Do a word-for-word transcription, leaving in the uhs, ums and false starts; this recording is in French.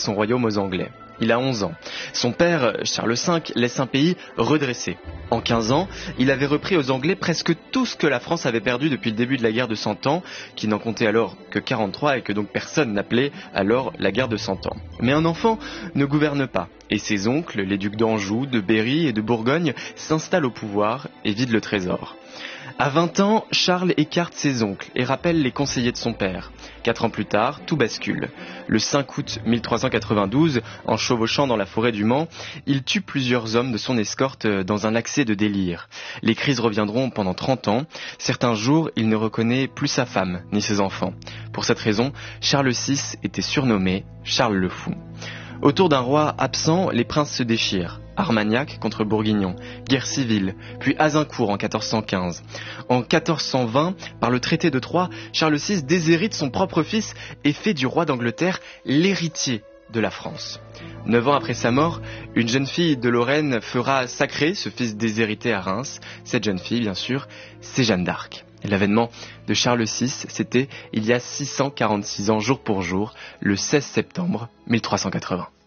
son royaume aux Anglais. Il a onze ans. Son père, Charles cinq, laisse un pays redressé. En quinze ans, il avait repris aux Anglais presque tout ce que la France avait perdu depuis le début de la guerre de Cent Ans, qui n'en comptait alors que quarante-trois et que donc personne n'appelait alors la guerre de Cent Ans. Mais un enfant ne gouverne pas, et ses oncles, les ducs d'Anjou, de Berry et de Bourgogne, s'installent au pouvoir et vident le trésor. À vingt ans, Charles écarte ses oncles et rappelle les conseillers de son père. Quatre ans plus tard, tout bascule. Le cinq août mille trois cent quatre-vingt-douze, en chevauchant dans la forêt du Mans, il tue plusieurs hommes de son escorte dans un accès de délire. Les crises reviendront pendant trente ans. Certains jours, il ne reconnaît plus sa femme ni ses enfants. Pour cette raison, Charles six était surnommé Charles le Fou. Autour d'un roi absent, les princes se déchirent. Armagnac contre Bourguignon, guerre civile, puis Azincourt en quatorze cent quinze. En quatorze cent vingt, par le traité de Troyes, Charles six déshérite son propre fils et fait du roi d'Angleterre l'héritier de la France. Neuf ans après sa mort, une jeune fille de Lorraine fera sacrer ce fils déshérité à Reims. Cette jeune fille, bien sûr, c'est Jeanne d'Arc. L'avènement de Charles six, c'était il y a six cent quarante-six ans jour pour jour, le seize septembre mille trois cent quatre-vingts.